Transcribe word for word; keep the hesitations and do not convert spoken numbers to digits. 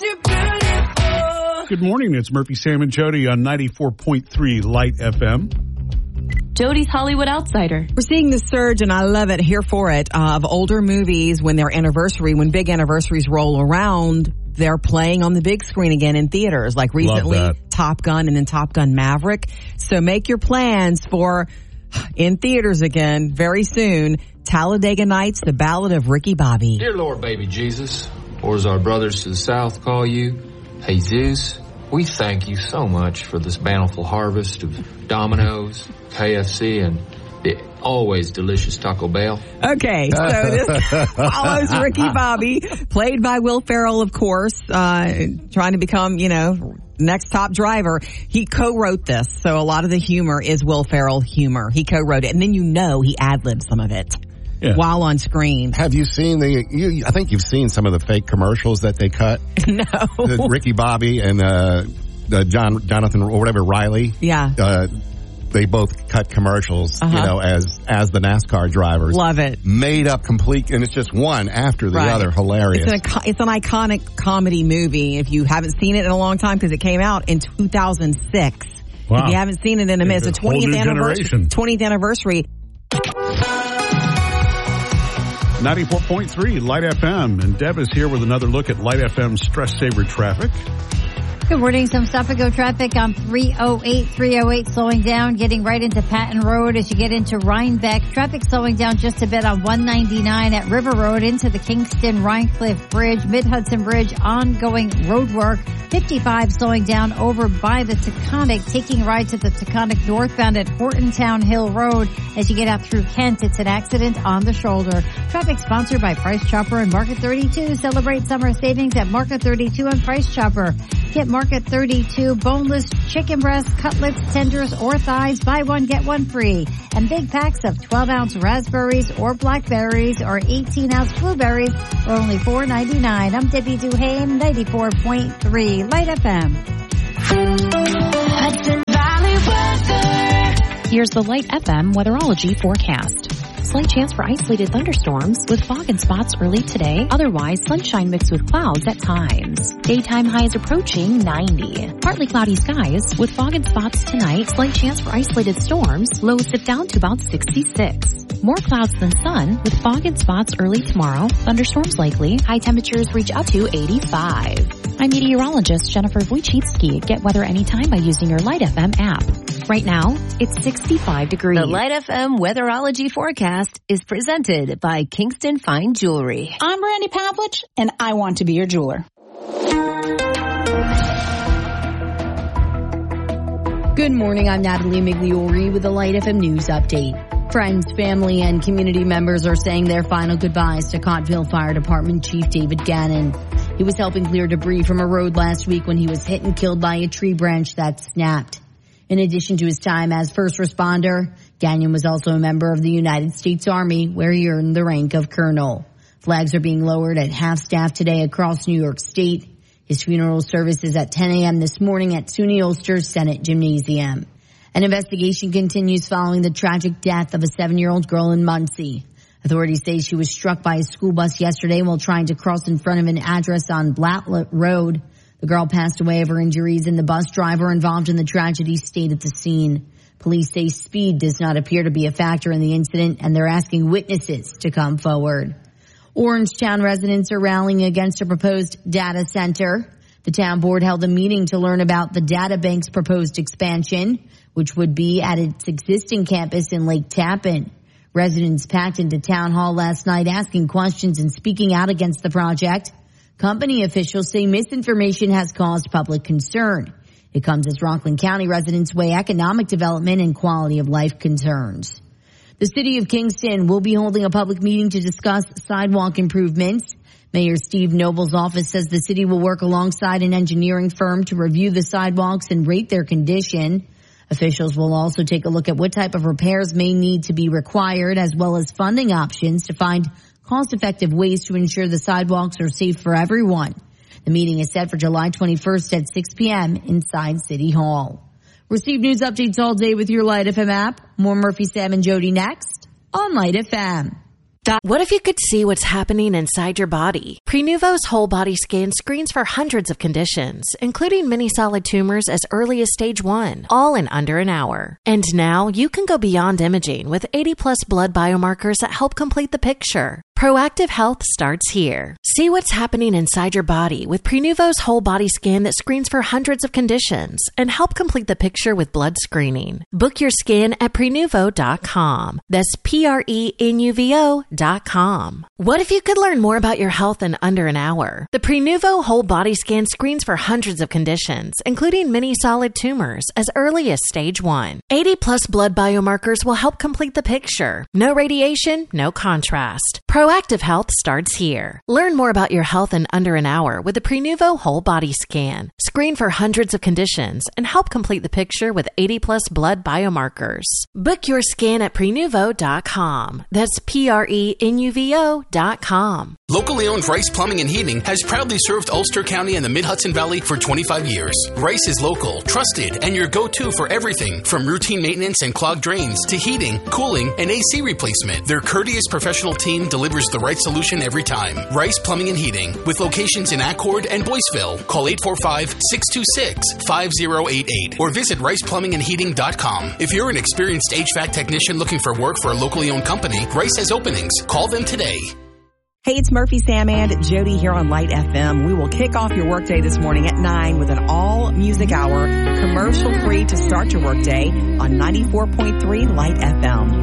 too beautiful. Good morning. It's Murphy, Sam, and Jody on ninety-four point three Light F M. Jody's Hollywood Outsider. We're seeing this surge, and I love it, here for it, uh, of older movies when their anniversary, when big anniversaries roll around, they're playing on the big screen again in theaters, like recently Top Gun and then Top Gun Maverick. So make your plans for, in theaters again, very soon, Talladega Nights, The Ballad of Ricky Bobby. Dear Lord, baby Jesus, or as our brothers to the south call you, Jesus, we thank you so much for this bountiful harvest of Domino's, K F C, and the always delicious Taco Bell. Okay, so this follows Ricky Bobby, played by Will Ferrell, of course, uh, trying to become, you know, next top driver. He co-wrote this, so a lot of the humor is Will Ferrell humor. He co-wrote it, and then you know he ad-libbed some of it. Yeah. While on screen. Have you seen the, you, I think you've seen some of the fake commercials that they cut? No. The Ricky Bobby and, uh, uh, John, Jonathan, or whatever, Riley. Yeah. Uh, they both cut commercials, uh-huh. you know, as, as the NASCAR drivers. Love it. Made up complete, and it's just one after the right. other. Hilarious. It's an, it's an iconic comedy movie if you haven't seen it in a long time, because it came out in two thousand six. Wow. If you haven't seen it in a minute, it's a twentieth anniversary. twentieth anniversary. ninety-four point three Light F M, and Deb is here with another look at Light F M's stress saver traffic. Good morning. Some stop and go traffic on three oh eight, three oh eight slowing down, getting right into Patton Road as you get into Rhinebeck. Traffic slowing down just a bit on one ninety-nine at River Road into the Kingston Rhinecliff Bridge, Mid-Hudson Bridge, ongoing road work. fifty-five slowing down over by the Taconic, taking a ride to the Taconic northbound at Hortontown Hill Road as you get out through Kent. It's an accident on the shoulder. Traffic sponsored by Price Chopper and Market thirty-two. Celebrate summer savings at Market thirty-two and Price Chopper. Get Market thirty-two boneless chicken breasts, cutlets, tenders, or thighs. Buy one, get one free. And big packs of twelve ounce raspberries or blackberries or eighteen ounce blueberries for only four ninety-nine. I'm Debbie Duhane, ninety-four point three Light F M. Hudson Valley weather. Here's the Light F M weatherology forecast. Slight chance for isolated thunderstorms with fog and spots early today. Otherwise, sunshine mixed with clouds at times. Daytime highs approaching ninety. Partly cloudy skies with fog and spots tonight. Slight chance for isolated storms. Lows dip down to about sixty-six. More clouds than sun with fog and spots early tomorrow. Thunderstorms likely. High temperatures reach up to eighty-five. I'm meteorologist Jennifer Wojcicki. Get weather anytime by using your Light F M app. Right now, it's sixty-five degrees. The Light F M weatherology forecast is presented by Kingston Fine Jewelry. I'm Randy Pavlich, and I want to be your jeweler. Good morning. I'm Natalie Migliori with the Light F M News Update. Friends, family, and community members are saying their final goodbyes to Cottville Fire Department Chief David Gannon. He was helping clear debris from a road last week when he was hit and killed by a tree branch that snapped. In addition to his time as first responder, Gagnon was also a member of the United States Army, where he earned the rank of colonel. Flags are being lowered at half-staff today across New York State. His funeral service is at ten a.m. this morning at SUNY Ulster's Senate Gymnasium. An investigation continues following the tragic death of a seven-year-old girl in Muncie. Authorities say she was struck by a school bus yesterday while trying to cross in front of an address on Blatlett Road. The girl passed away of her injuries, and the bus driver involved in the tragedy stayed at the scene. Police say speed does not appear to be a factor in the incident, and they're asking witnesses to come forward. Orangetown residents are rallying against a proposed data center. The town board held a meeting to learn about the data bank's proposed expansion, which would be at its existing campus in Lake Tappan. Residents packed into town hall last night asking questions and speaking out against the project. Company officials say misinformation has caused public concern. It comes as Rockland County residents weigh economic development and quality of life concerns. The city of Kingston will be holding a public meeting to discuss sidewalk improvements. Mayor Steve Noble's office says the city will work alongside an engineering firm to review the sidewalks and rate their condition. Officials will also take a look at what type of repairs may need to be required, as well as funding options to find cost-effective ways to ensure the sidewalks are safe for everyone. The meeting is set for July twenty-first at six p.m. inside City Hall. Receive news updates all day with your Light F M app. More Murphy, Sam, and Jody next on Light F M. What if you could see what's happening inside your body? Prenuvo's whole body scan screens for hundreds of conditions, including many solid tumors as early as stage one, all in under an hour. And now you can go beyond imaging with eighty plus blood biomarkers that help complete the picture. Proactive health starts here. See what's happening inside your body with Prenuvo's whole body scan that screens for hundreds of conditions and help complete the picture with blood screening. Book your scan at Prenuvo dot com. That's P R E N U V O dot com. What if you could learn more about your health in under an hour? The Prenuvo whole body scan screens for hundreds of conditions, including many solid tumors, as early as stage one. eighty plus blood biomarkers will help complete the picture. No radiation, no contrast. Proactive health starts here. Learn more about your health in under an hour with the Prenuvo whole body scan. Screen for hundreds of conditions and help complete the picture with eighty plus blood biomarkers. Book your scan at Prenuvo dot com. That's P R E N U V O dot com. Locally owned Rice Plumbing and Heating has proudly served Ulster County and the Mid-Hudson Valley for twenty-five years. Rice is local, trusted, and your go-to for everything from routine maintenance and clogged drains to heating, cooling, and A C replacement. Their courteous professional team delivers the right solution every time. Rice Plumbing and Heating, with locations in Accord and Boyceville. Call eight four five, six two six, five zero eight eight or visit rice plumbing and heating dot com. If you're an experienced H V A C technician looking for work for a locally owned company, Rice has openings. Call them today. Hey, it's Murphy, Sam, and Jody here on Light F M. We will kick off your workday this morning at nine with an all-music hour, commercial-free to start your workday on ninety-four point three Light F M.